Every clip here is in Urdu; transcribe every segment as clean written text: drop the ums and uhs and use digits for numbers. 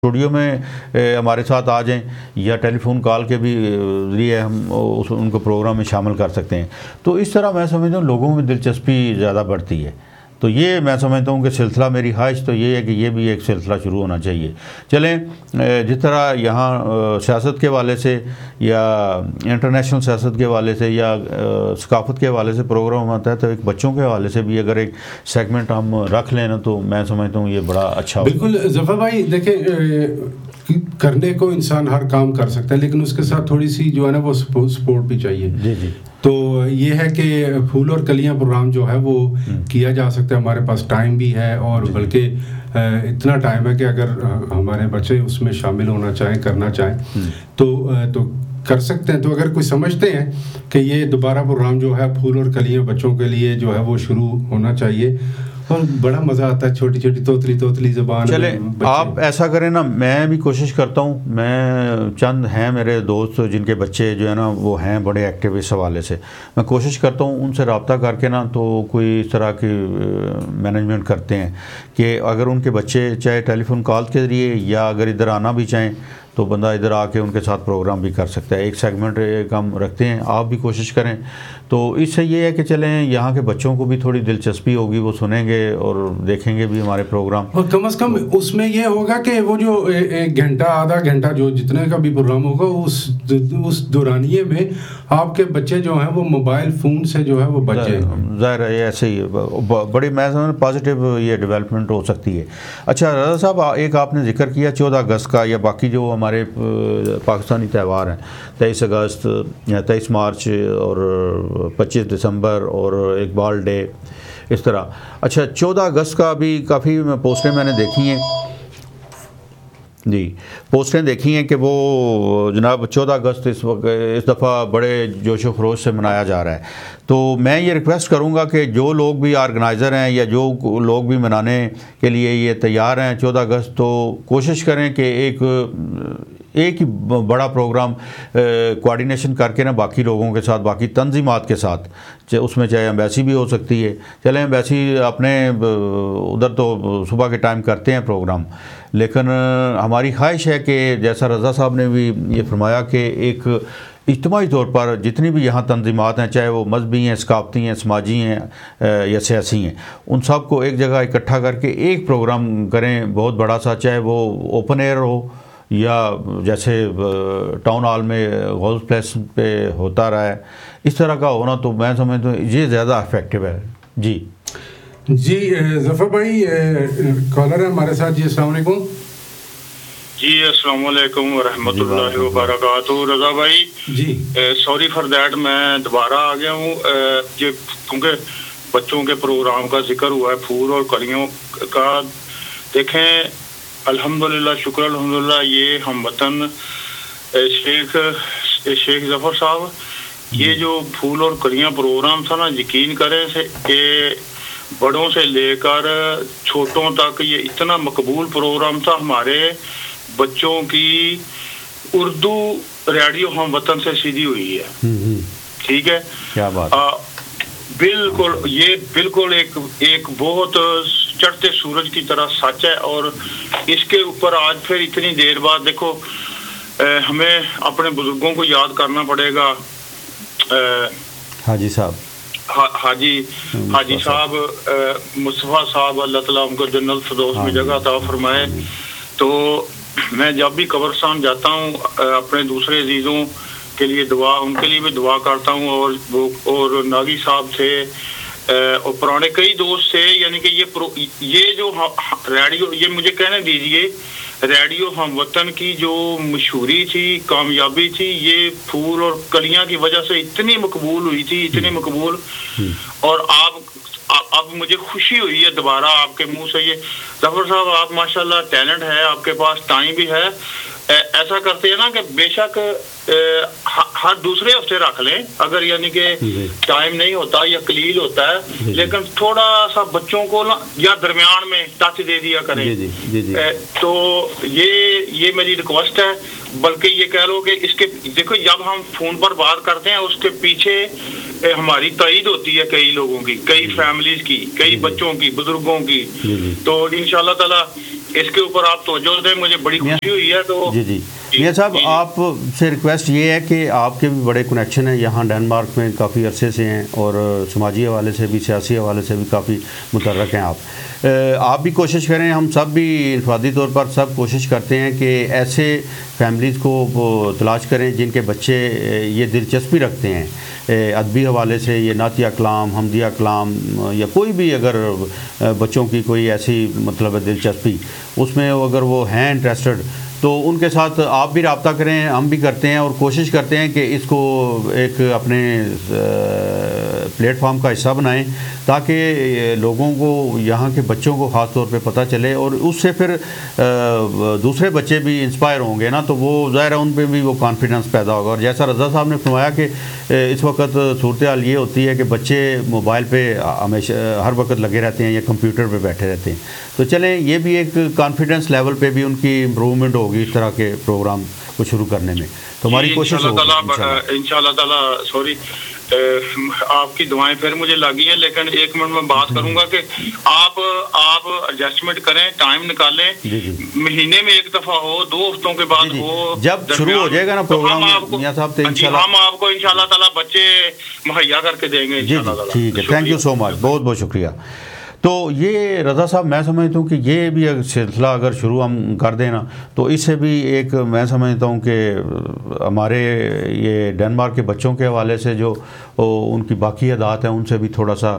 اسٹوڈیو میں ہمارے ساتھ آ جائیں یا ٹیلی فون کال کے بھی ذریعے ہم ان کو پروگرام میں شامل کر سکتے ہیں. تو اس طرح میں سمجھتا ہوں لوگوں میں دلچسپی زیادہ بڑھتی ہے. تو یہ میں سمجھتا ہوں کہ سلسلہ میری خواہش تو یہ ہے کہ یہ بھی ایک سلسلہ شروع ہونا چاہیے. چلیں جس طرح یہاں سیاست کے حوالے سے یا انٹرنیشنل سیاست کے حوالے سے یا ثقافت کے حوالے سے پروگرام ہوتا ہے تو ایک بچوں کے حوالے سے بھی اگر ایک سیگمنٹ ہم رکھ لیں نا تو میں سمجھتا ہوں یہ بڑا اچھا. بالکل ظفر بھائی دیکھیں کرنے کو انسان ہر کام کر سکتا ہے لیکن اس کے ساتھ تھوڑی سی جو ہے نا وہ سپورٹ بھی چاہیے. جی جی. تو یہ ہے کہ پھول اور کلیاں پروگرام جو ہے وہ کیا جا سکتا ہے. ہمارے پاس ٹائم بھی ہے اور بلکہ اتنا ٹائم ہے کہ اگر ہمارے بچے اس میں شامل ہونا چاہیں کرنا چاہیں تو کر سکتے ہیں. تو اگر کوئی سمجھتے ہیں کہ یہ دوبارہ پروگرام جو ہے پھول اور کلیاں بچوں کے لیے جو ہے وہ شروع ہونا چاہیے اور بڑا مزہ آتا ہے چھوٹی چھوٹی توتلی زبان. چلیں آپ ایسا کریں نا, میں بھی کوشش کرتا ہوں. میں چند ہیں میرے دوست جن کے بچے جو ہے نا وہ ہیں بڑے ایکٹیو اس حوالے سے. میں کوشش کرتا ہوں ان سے رابطہ کر کے نا تو کوئی اس طرح کی مینجمنٹ کرتے ہیں کہ اگر ان کے بچے چاہے ٹیلی فون کال کے ذریعے یا اگر ادھر آنا بھی چاہیں تو بندہ ادھر آ کے ان کے ساتھ پروگرام بھی کر سکتا ہے. ایک سیگمنٹ ایک ہم رکھتے ہیں, آپ بھی کوشش کریں. تو اس سے یہ ہے کہ چلیں یہاں کے بچوں کو بھی تھوڑی دلچسپی ہوگی, وہ سنیں گے اور دیکھیں گے بھی ہمارے پروگرام. اور کم از کم اس میں یہ ہوگا کہ وہ جو ایک گھنٹہ آدھا گھنٹہ جو جتنے کا بھی پروگرام ہوگا اس دورانیے میں آپ کے بچے جو ہیں وہ موبائل فون سے جو ہے وہ بچے. ظاہر ہے ایسے ہی بڑی میں پازیٹیو یہ ڈیولپمنٹ ہو سکتی ہے. اچھا رضا صاحب, ایک آپ نے ذکر کیا 14 اگست کا یا باقی جو ہمارے پاکستانی تہوار ہیں 23 اگست 23 مارچ اور 25 دسمبر اور اقبال ڈے اس طرح. اچھا 14 اگست کا بھی کافی پوسٹیں میں نے دیکھی ہیں. جی پوسٹیں دیکھی ہیں کہ وہ جناب 14 اگست اس دفعہ بڑے جوش و خروش سے منایا جا رہا ہے. تو میں یہ ریکویسٹ کروں گا کہ جو لوگ بھی آرگنائزر ہیں یا جو لوگ بھی منانے کے لیے یہ تیار ہیں 14 اگست, تو کوشش کریں کہ ایک ہی بڑا پروگرام کوآرڈینیشن کر کے نا باقی لوگوں کے ساتھ باقی تنظیمات کے ساتھ, اس میں چاہے ایمبیسی بھی ہو سکتی ہے. چلیں ایمبیسی اپنے ادھر تو صبح کے ٹائم کرتے ہیں پروگرام, لیکن ہماری خواہش ہے کہ جیسا رضا صاحب نے بھی یہ فرمایا کہ ایک اجتماعی طور پر جتنی بھی یہاں تنظیمات ہیں چاہے وہ مذہبی ہیں, ثقافتی ہیں, سماجی ہیں یا سیاسی ہیں, ان سب کو ایک جگہ اکٹھا کر کے ایک پروگرام کریں بہت بڑا سا, چاہے وہ اوپن ایئر ہو یا جیسے ٹاؤن ہال میں غوث پلیس پہ ہوتا رہا ہے اس طرح کا ہونا. تو میں سمجھتا ہوں یہ زیادہ افیکٹو ہے. جی ظفر بھائی کالر ہے ہمارے ساتھ. جی السلام علیکم. جی السلام علیکم ورحمۃ اللہ وبرکاتہ. رضا بھائی جی سوری فار دیٹ میں دوبارہ آ گیا ہوں کیونکہ بچوں کے پروگرام کا ذکر ہوا ہے پھول اور کلیوں کا. دیکھیں الحمدللہ شکر الحمدللہ یہ ہم وطن شیخ ظفر صاحب یہ جو پھول اور کلیاں پروگرام تھا نا, یقین کریں کہ بڑوں سے لے کر چھوٹوں تک یہ اتنا مقبول پروگرام تھا. ہمارے بچوں کی اردو ریڈیو ہم وطن سے سیدھی ہوئی ہے. ٹھیک ہے, کیا بات. بالکل یہ بالکل ایک بہت چڑھتے سورج کی طرح سچ ہے. اور اس کے اوپر آج پھر اتنی دیر بعد دیکھو ہمیں اپنے بزرگوں کو یاد کرنا پڑے گا. حاجی صاحب مصطفیٰ صاحب اللہ تعالیٰ ان کو جنت الفردوس میں جگہ عطا فرمائے. تو میں جب بھی قبرستان جاتا ہوں اپنے دوسرے عزیزوں کے لیے ان کے لیے بھی دعا کرتا ہوں. اور ناگی صاحب تھے اور پرانے کئی دوست تھے, یعنی کہ یہ جو ریڈیو, یہ مجھے کہنے دیجئے ریڈیو ہم وطن کی جو مشہوری تھی کامیابی تھی یہ پھول اور کلیاں کی وجہ سے اتنی مقبول ہوئی تھی, اتنی مقبول. اور اب مجھے خوشی ہوئی ہے دوبارہ آپ کے منہ سے یہ. ظفر صاحب آپ ماشاءاللہ ٹیلنٹ ہے, آپ کے پاس ٹائم بھی ہے. ایسا کرتے ہیں نا کہ بے شک ہر دوسرے ہفتے رکھ لیں اگر یعنی کہ ٹائم نہیں ہوتا یا قلیل ہوتا ہے, لیکن تھوڑا سا بچوں کو یا درمیان میں ٹچ دے دیا کریں. تو یہ میری ریکویسٹ ہے. بلکہ یہ کہہ لو کہ اس کے دیکھو جب ہم فون پر بات کرتے ہیں اس کے پیچھے ہماری تائید ہوتی ہے کئی لوگوں کی, کئی فیملیز کی, کئی بچوں کی, بزرگوں کی. تو انشاءاللہ تعالی اس کے اوپر آپ توجہ دیں, مجھے بڑی خوشی ہوئی ہے. تو جی میاں صاحب آپ سے ریکویسٹ یہ ہے کہ آپ کے بھی بڑے کنیکشن ہیں یہاں ڈینمارک میں, کافی عرصے سے ہیں, اور سماجی حوالے سے بھی, سیاسی حوالے سے بھی کافی متحرک ہیں آپ بھی کوشش کریں, ہم سب بھی انفرادی طور پر سب کوشش کرتے ہیں کہ ایسے فیملیز کو تلاش کریں جن کے بچے یہ دلچسپی رکھتے ہیں ادبی حوالے سے, یہ نعتیہ کلام, حمدیہ کلام, یا کوئی بھی اگر بچوں کی کوئی ایسی مطلب دلچسپی اس میں اگر وہ ہیں انٹرسٹڈ, تو ان کے ساتھ آپ بھی رابطہ کریں, ہم بھی کرتے ہیں, اور کوشش کرتے ہیں کہ اس کو ایک اپنے پلیٹ فارم کا حصہ بنائیں تاکہ لوگوں کو, یہاں کے بچوں کو خاص طور پہ پتہ چلے, اور اس سے پھر دوسرے بچے بھی انسپائر ہوں گے نا, تو وہ ظاہر ہے ان پہ بھی وہ کانفیڈنس پیدا ہوگا. اور جیسا رضا صاحب نے فرمایا کہ اس وقت صورتحال یہ ہوتی ہے کہ بچے موبائل پہ ہمیشہ ہر وقت لگے رہتے ہیں یا کمپیوٹر پہ بیٹھے رہتے ہیں, تو چلیں یہ بھی ایک کانفیڈنس لیول پہ بھی ان کی امپرومنٹ ہوگی اس طرح کے پروگرام کو شروع کرنے میں. تو ہماری کوشش ہوگی انشاءاللہ تعالیٰ. سوری آپ کی دعائیں پھر مجھے لگی ہیں, لیکن ایک منٹ میں بات کروں گا کہ آپ ایڈجسٹمنٹ کریں, ٹائم نکالیں, مہینے میں ایک دفعہ ہو, 2 ہفتوں کے بعد ہو, جب شروع ہو جائے گا نا پروگرام میاں صاحب, تو انشاءاللہ ہم آپ کو انشاءاللہ تعالیٰ بچے مہیا کر کے دیں گے. جی ٹھیک ہے, تھینک یو سو مچ, بہت بہت شکریہ. تو یہ رضا صاحب میں سمجھتا ہوں کہ یہ بھی سلسلہ اگر شروع ہم کر دیں نا, تو اس سے بھی ایک میں سمجھتا ہوں کہ ہمارے یہ ڈینمارک کے بچوں کے حوالے سے جو ان کی باقی عادات ہیں ان سے بھی تھوڑا سا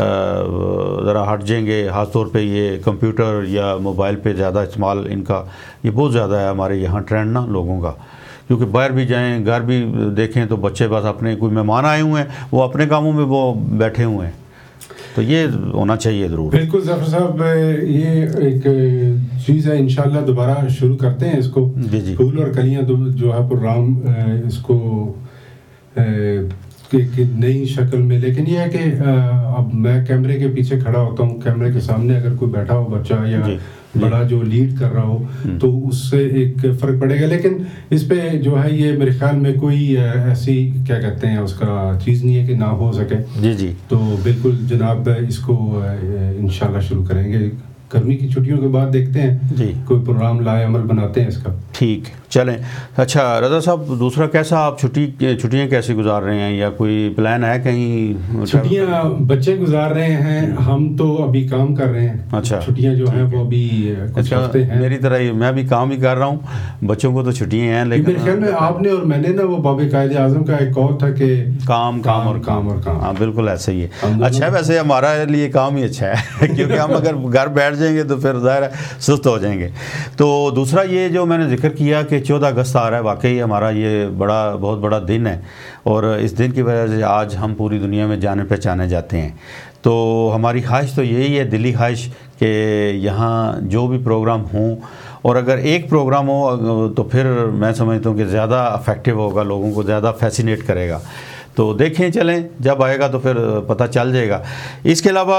ذرا ہٹ جائیں گے. خاص طور پہ یہ کمپیوٹر یا موبائل پہ زیادہ استعمال ان کا یہ بہت زیادہ ہے ہمارے یہاں ٹرینڈ نا لوگوں کا, کیونکہ باہر بھی جائیں, گھر بھی دیکھیں تو بچے بس اپنے, کوئی مہمان آئے ہوئے ہیں وہ اپنے کاموں میں وہ بیٹھے ہوئے ہیں, تو یہ ہونا چاہیے ضرور. بالکل ظفر صاحب, یہ ایک چیز ہے, انشاءاللہ دوبارہ شروع کرتے ہیں اس کو. پھول اور کلیاں جو ہے پروگرام, اس کو نئی شکل میں, لیکن یہ ہے کہ اب میں کیمرے کے پیچھے کھڑا ہوتا ہوں, کیمرے کے سامنے اگر کوئی بیٹھا ہو بچہ یا بڑا جو لیڈ کر رہا ہو تو اس سے ایک فرق پڑے گا. لیکن اس پہ جو ہے یہ میرے خیال میں کوئی ایسی کیا کہتے ہیں اس کا چیز نہیں ہے کہ نہ ہو سکے. تو بالکل جناب اس کو انشاءاللہ شروع کریں گے, گرمی کی چھٹیوں کے بعد دیکھتے ہیں کوئی پروگرام لائے عمل بناتے ہیں اس کا. ٹھیک چلیں. اچھا رضا صاحب, دوسرا کیسا آپ چھٹیاں کیسے گزار رہے ہیں, یا کوئی پلان ہے کہیں؟ چھٹیاں بچے گزار رہے ہیں, ہم تو ابھی کام کر رہے ہیں. اچھا, چھٹیاں جو ہیں وہ ابھی کچھ ہفتے ہیں. میری طرح ہی میں بھی کام ہی کر رہا ہوں, بچوں کو تو چھٹیاں ہیں, لیکن میرے خیال میں آپ نے اور میں نے نا وہ باب قائد اعظم کا ایک قول تھا کہ کام اور کام. ہاں بالکل ایسا ہی ہے. اچھا ویسے ہمارا لیے کام ہی اچھا ہے کیونکہ ہم اگر گھر بیٹھ جائیں گے تو پھر ظاہر ہے سست ہو جائیں گے. تو دوسرا یہ جو میں نے ذکر کیا کہ 14 اگست آ رہا ہے, واقعی ہمارا یہ بہت بڑا دن ہے, اور اس دن کی وجہ سے آج ہم پوری دنیا میں جانے پہچانے جاتے ہیں. تو ہماری خواہش تو یہی ہے, دلی خواہش, کہ یہاں جو بھی پروگرام ہوں, اور اگر ایک پروگرام ہو تو پھر میں سمجھتا ہوں کہ زیادہ افیکٹو ہوگا, لوگوں کو زیادہ فیسینیٹ کرے گا. تو دیکھیں چلیں, جب آئے گا تو پھر پتہ چل جائے گا. اس کے علاوہ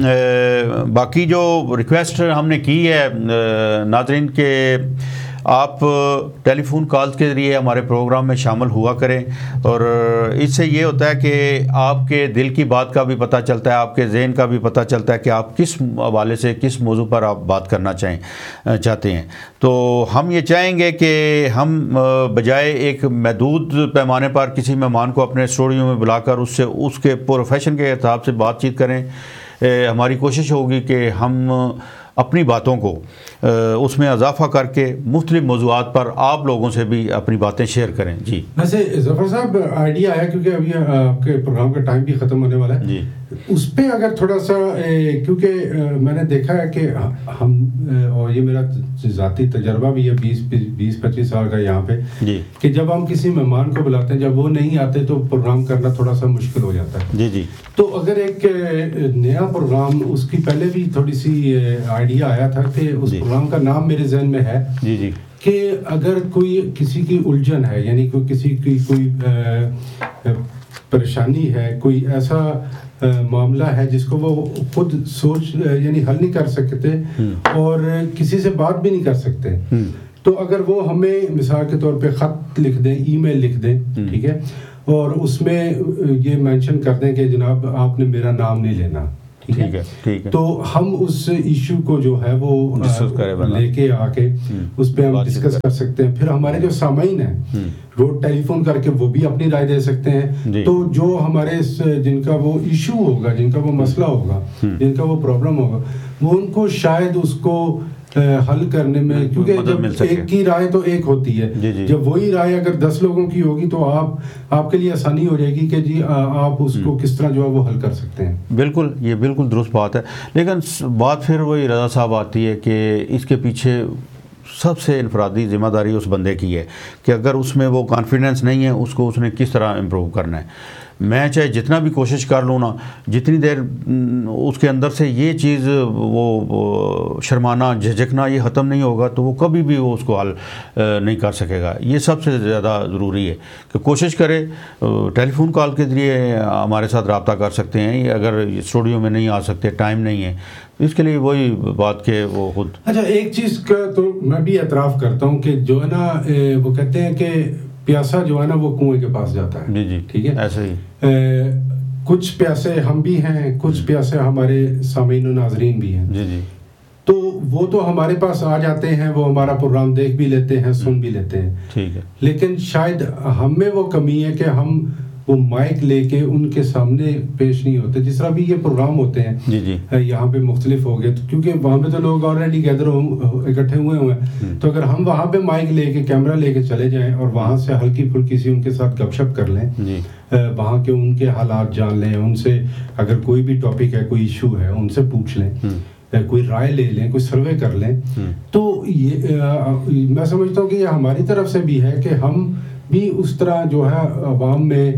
باقی جو ریکویسٹ ہم نے کی ہے ناظرین کے, آپ ٹیلی فون کال کے ذریعے ہمارے پروگرام میں شامل ہوا کریں, اور اس سے یہ ہوتا ہے کہ آپ کے دل کی بات کا بھی پتہ چلتا ہے, آپ کے ذہن کا بھی پتہ چلتا ہے کہ آپ کس حوالے سے کس موضوع پر آپ بات کرنا چاہتے ہیں. تو ہم یہ چاہیں گے کہ ہم بجائے ایک محدود پیمانے پر کسی مہمان کو اپنے اسٹوڈیو میں بلا کر اس کے پروفیشن کے حساب سے بات چیت کریں. ہماری کوشش ہوگی کہ ہم اپنی باتوں کو اس میں اضافہ کر کے مختلف موضوعات پر آپ لوگوں سے بھی اپنی باتیں شیئر کریں. جی ویسے ظفر صاحب آئیڈیا آیا, کیونکہ ابھی آپ کے پروگرام کا ٹائم بھی ختم ہونے والا ہے. جی اس پہ اگر تھوڑا سا, کیونکہ میں نے دیکھا ہے کہ ہم, اور یہ میرا ذاتی تجربہ بھی ہے 20-25 سال کا یہاں پہ, کہ جب ہم کسی مہمان کو بلاتے ہیں, جب وہ نہیں آتے تو پروگرام کرنا تھوڑا سا مشکل ہو جاتا ہے. جی تو اگر ایک نیا پروگرام, اس کی پہلے بھی تھوڑی سی آئیڈیا آیا تھا کہ اس پروگرام کا نام میرے ذہن میں ہے, کہ اگر کوئی کسی کی الجھن ہے, یعنی کسی کی کوئی پریشانی ہے, کوئی ایسا معاملہ ہے جس کو وہ خود سوچ یعنی حل نہیں کر سکتے اور کسی سے بات بھی نہیں کر سکتے, تو اگر وہ ہمیں مثال کے طور پہ خط لکھ دیں, ای میل لکھ دیں, ٹھیک ہے, اور اس میں یہ مینشن کر دیں کہ جناب آپ نے میرا نام نہیں لینا, ٹھیک ہے. تو ہم اس ایشو کو جو ہے وہ لے کے آ کے اس پہ ہم ڈسکس کر سکتے ہیں. پھر ہمارے جو سامعین ہیں وہ ٹیلی فون کر کے وہ بھی اپنی رائے دے سکتے ہیں. تو جو ہمارے جن کا وہ ایشو ہوگا, جن کا وہ مسئلہ ہوگا, جن کا وہ پرابلم ہوگا, وہ ان کو شاید اس کو حل کرنے میں, کیونکہ جب ایک کی رائے تو ایک ہوتی ہے, جب وہی رائے اگر 10 لوگوں کی ہوگی تو آپ کے لیے آسانی ہو جائے گی کہ جی آپ اس کو کس طرح جو ہے وہ حل کر سکتے ہیں. بالکل, یہ بالکل درست بات ہے. لیکن بات پھر وہی رضا صاحب آتی ہے کہ اس کے پیچھے سب سے انفرادی ذمہ داری اس بندے کی ہے کہ اگر اس میں وہ کانفیڈنس نہیں ہے, اس کو اس نے کس طرح امپروو کرنا ہے. میں چاہے جتنا بھی کوشش کر لوں نا, جتنی دیر اس کے اندر سے یہ چیز وہ شرمانا, جھجکنا یہ ختم نہیں ہوگا تو وہ کبھی بھی وہ اس کو حل نہیں کر سکے گا. یہ سب سے زیادہ ضروری ہے کہ کوشش کرے. ٹیلی فون کال کے ذریعے ہمارے ساتھ رابطہ کر سکتے ہیں, اگر اسٹوڈیو میں نہیں آ سکتے, ٹائم نہیں ہے, اس کے لیے وہی بات کہ وہ خود. اچھا, ایک چیز کا تو میں بھی اعتراف کرتا ہوں کہ جو ہے نا وہ کہتے ہیں کہ پیاسا جو ہے نا وہ کنویں کے پاس جاتا ہے. جی ٹھیک ہے, ایسے ہی کچھ پیاسے ہم بھی ہیں, کچھ پیاسے ہمارے سامعین و ناظرین بھی ہیں. جی تو وہ تو ہمارے پاس آ جاتے ہیں, وہ ہمارا پروگرام دیکھ بھی لیتے ہیں, سن بھی لیتے ہیں. ٹھیک ہے, لیکن شاید ہم میں وہ کمی ہے کہ ہم وہ مائک لے کے ان کے سامنے پیش نہیں ہوتے. جس طرح بھی یہ پروگرام ہوتے ہیں یہاں پہ مختلف ہو گئے, کیونکہ وہاں پہ تو لوگ آلریڈی گیدر اکٹھے ہوئے ہیں, تو اگر ہم وہاں پہ مائک لے کے کیمرہ لے کے چلے جائیں اور وہاں سے ہلکی پھلکی سی ان کے ساتھ گپ شپ کر لیں, وہاں کے ان کے حالات جان لیں, ان سے اگر کوئی بھی ٹاپک ہے, کوئی ایشو ہے, ان سے پوچھ لیں, کوئی رائے لے لیں, کوئی سروے کر لیں, تو یہ میں سمجھتا ہوں کہ یہ ہماری طرف سے بھی ہے کہ ہم بھی اس طرح جو ہے عوام میں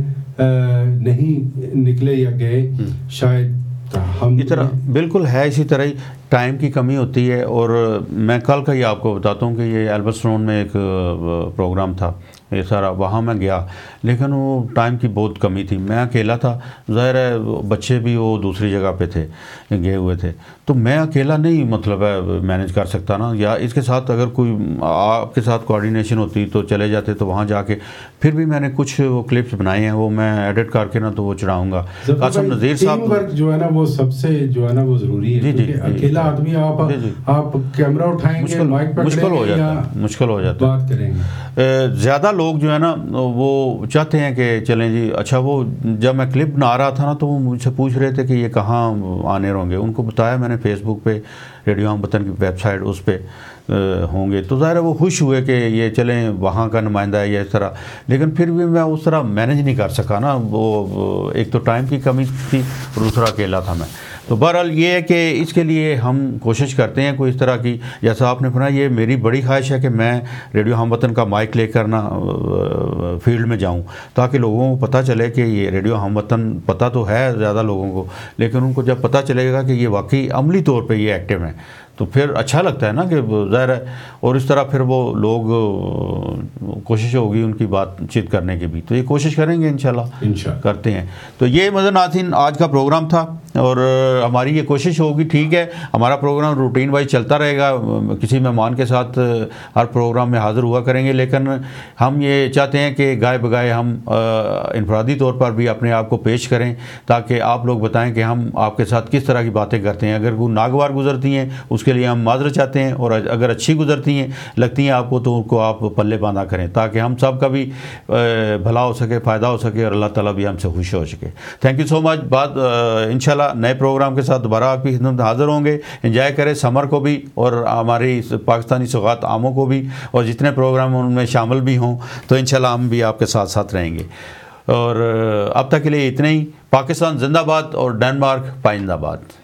نہیں نکلے یا گئے. شاید ہم اس طرح بالکل ہے, اسی طرح ہی ٹائم کی کمی ہوتی ہے. اور میں کل کا یہ آپ کو بتاتا ہوں کہ یہ ایلبسٹون میں ایک پروگرام تھا یہ سارا, وہاں میں گیا, لیکن وہ ٹائم کی بہت کمی تھی. میں اکیلا تھا, ظاہر ہے بچے بھی وہ دوسری جگہ پہ تھے, گئے ہوئے تھے, تو میں اکیلا نہیں مطلب ہے مینیج کر سکتا نا, یا اس کے ساتھ اگر کوئی آپ کے ساتھ کوآرڈینیشن ہوتی تو چلے جاتے, تو وہاں جا کے پھر بھی میں نے کچھ وہ کلپس بنائے ہیں, وہ میں ایڈٹ کر کے نا تو وہ چڑھاؤں گا. قاسم نذیر صاحب ٹیم ورک جو ہے نا وہ سب سے جو ہے نا وہ ضروری ہے, کیونکہ اکیلا آدمی آپ کیمرہ اٹھائیں گے, مائک پکڑیں گے, مشکل ہو جاتا بات کریں گے. زیادہ لوگ جو ہے نا وہ چاہتے ہیں کہ چلیں جی. اچھا, وہ جب میں کلپ بنا رہا تھا نا تو وہ مجھ سے پوچھ رہے تھے کہ یہ کہاں آنے ہوں گے. ان کو بتایا میں نے فیس بک پہ, ریڈیو ہم وطن کی ویب سائٹ اس پہ ہوں گے. تو ظاہر ہے وہ خوش ہوئے کہ یہ چلیں وہاں کا نمائندہ ہے یا اس طرح, لیکن پھر بھی میں اس طرح مینیج نہیں کر سکا نا. وہ ایک تو ٹائم کی کمی تھی اور دوسرا اکیلا تھا میں. تو بہرحال یہ ہے کہ اس کے لیے ہم کوشش کرتے ہیں کوئی اس طرح کی, جیسا آپ نے سنا, یہ میری بڑی خواہش ہے کہ میں ریڈیو ہم وطن کا مائک لے کر نا فیلڈ میں جاؤں, تاکہ لوگوں کو پتہ چلے کہ یہ ریڈیو ہم وطن پتہ تو ہے زیادہ لوگوں کو, لیکن ان کو جب پتہ چلے گا کہ یہ واقعی عملی طور پہ یہ ایکٹیو ہیں تو پھر اچھا لگتا ہے نا کہ ظاہر ہے. اور اس طرح پھر وہ لوگ کوشش ہوگی ان کی بات چیت کرنے کی بھی, تو یہ کوشش کریں گے انشاءاللہ کرتے ہیں. تو یہ مدن ناظرین آج کا پروگرام تھا, اور ہماری یہ کوشش ہوگی, ٹھیک ہے ہمارا پروگرام روٹین وائز چلتا رہے گا, کسی مہمان کے ساتھ ہر پروگرام میں حاضر ہوا کریں گے, لیکن ہم یہ چاہتے ہیں کہ گائے بگائے ہم انفرادی طور پر بھی اپنے آپ کو پیش کریں, تاکہ آپ لوگ بتائیں کہ ہم آپ کے ساتھ کس طرح کی باتیں کرتے ہیں. اگر کوئی ناگوار گزرتی ہیں اس کے لیے ہم معذرت چاہتے ہیں, اور اگر اچھی گزرتی ہیں لگتی ہیں آپ کو تو ان کو آپ پلے باندھا کریں, تاکہ ہم سب کا بھی بھلا ہو سکے, فائدہ ہو سکے, اور اللہ تعالیٰ بھی ہم سے خوش ہو سکے. تھینک یو سو مچ. بعد انشاءاللہ نئے پروگرام کے ساتھ دوبارہ آپ کی خدمت حاضر ہوں گے. انجوائے کریں سمر کو بھی, اور ہماری پاکستانی سوغات عاموں کو بھی, اور جتنے پروگرام ان میں شامل بھی ہوں تو انشاءاللہ ہم بھی آپ کے ساتھ ساتھ رہیں گے. اور اب تک کے لیے اتنا ہی. پاکستان زندہ باد اور ڈنمارک پائندہ باد.